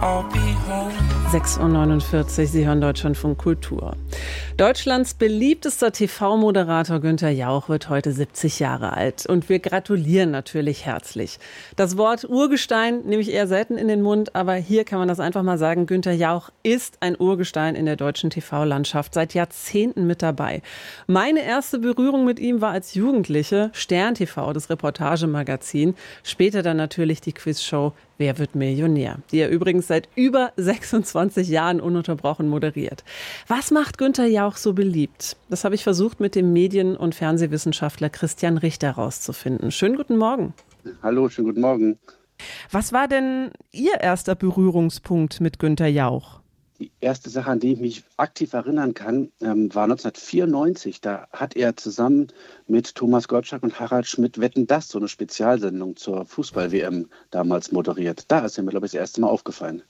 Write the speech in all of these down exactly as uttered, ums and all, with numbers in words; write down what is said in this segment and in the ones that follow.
I'll be home. sechs Uhr neunundvierzig, Sie hören Deutschlandfunk Kultur. Deutschlands beliebtester T V-Moderator Günther Jauch wird heute siebzig Jahre alt. Und wir gratulieren natürlich herzlich. Das Wort Urgestein nehme ich eher selten in den Mund, aber hier kann man das einfach mal sagen. Günther Jauch ist ein Urgestein in der deutschen T V-Landschaft, seit Jahrzehnten mit dabei. Meine erste Berührung mit ihm war als Jugendliche, Stern T V, das Reportagemagazin. Später dann natürlich die Quizshow Wer wird Millionär?, die er übrigens seit über sechsundzwanzig Jahren ununterbrochen moderiert. Was macht Günther Jauch so beliebt? Das habe ich versucht, mit dem Medien- und Fernsehwissenschaftler Christian Richter herauszufinden. Schönen guten Morgen. Hallo, schönen guten Morgen. Was war denn Ihr erster Berührungspunkt mit Günther Jauch? Die erste Sache, an die ich mich aktiv erinnern kann, ähm, war neunzehnhundertvierundneunzig. Da hat er zusammen mit Thomas Gottschalk und Harald Schmidt Wetten, dass so eine Spezialsendung zur Fußball-W M damals moderiert. Da ist er mir, glaube ich, das erste Mal aufgefallen.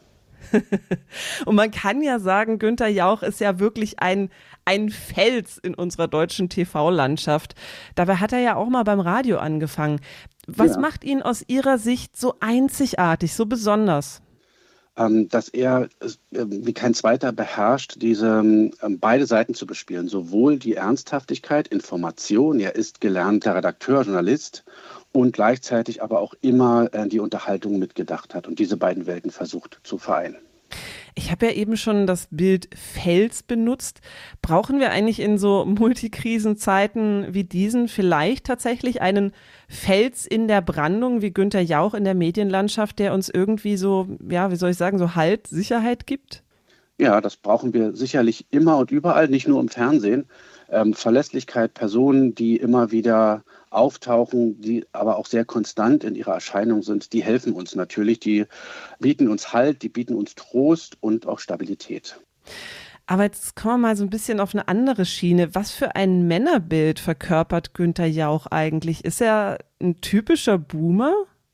Und man kann ja sagen, Günther Jauch ist ja wirklich ein, ein Fels in unserer deutschen T V-Landschaft. Dabei hat er ja auch mal beim Radio angefangen. Was Ja. macht ihn aus Ihrer Sicht so einzigartig, so besonders? Ähm, dass er äh, wie kein zweiter beherrscht, diese ähm, beide Seiten zu bespielen. Sowohl die Ernsthaftigkeit, Information, er ist gelernter Redakteur, Journalist, und gleichzeitig aber auch immer äh, die Unterhaltung mitgedacht hat und diese beiden Welten versucht zu vereinen. Ich habe ja eben schon das Bild Fels benutzt. Brauchen wir eigentlich in so Multikrisenzeiten wie diesen vielleicht tatsächlich einen Fels in der Brandung wie Günther Jauch in der Medienlandschaft, der uns irgendwie so, ja, wie soll ich sagen, so Halt, Sicherheit gibt? Ja, das brauchen wir sicherlich immer und überall, nicht nur im Fernsehen. Ähm, Verlässlichkeit, Personen, die immer wieder auftauchen, die aber auch sehr konstant in ihrer Erscheinung sind, die helfen uns natürlich. Die bieten uns Halt, die bieten uns Trost und auch Stabilität. Aber jetzt kommen wir mal so ein bisschen auf eine andere Schiene. Was für ein Männerbild verkörpert Günther Jauch eigentlich? Ist er ein typischer Boomer?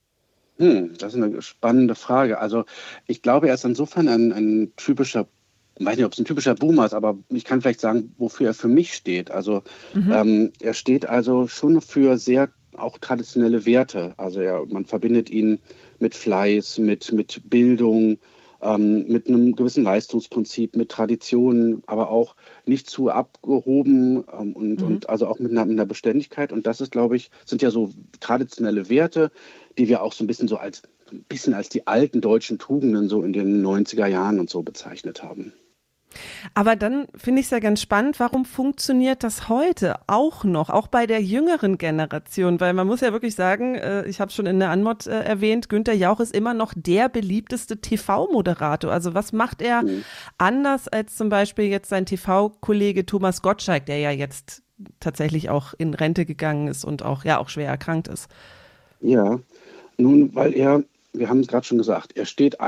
Hm, das ist eine spannende Frage. Also ich glaube, er ist insofern ein, ein typischer, ich weiß nicht, ob es ein typischer Boomer ist, aber ich kann vielleicht sagen, wofür er für mich steht. Also Mhm. ähm, er steht also schon für sehr auch traditionelle Werte. Also er, man verbindet ihn mit Fleiß, mit, mit Bildung, ähm, mit einem gewissen Leistungsprinzip, mit Traditionen, aber auch nicht zu abgehoben ähm, und, Mhm. und also auch mit einer, mit einer Beständigkeit. Und das ist, glaube ich, sind ja so traditionelle Werte, die wir auch so ein bisschen so als ein bisschen als die alten deutschen Tugenden so in den neunziger Jahren und so bezeichnet haben. Aber dann finde ich es ja ganz spannend, warum funktioniert das heute auch noch, auch bei der jüngeren Generation? Weil man muss ja wirklich sagen, äh, ich habe es schon in der Anmod äh, erwähnt, Günther Jauch ist immer noch der beliebteste T V-Moderator. Also was macht er Mhm. anders als zum Beispiel jetzt sein T V-Kollege Thomas Gottschalk, der ja jetzt tatsächlich auch in Rente gegangen ist und auch, ja, auch schwer erkrankt ist? Ja, nun, weil er, wir haben es gerade schon gesagt, er steht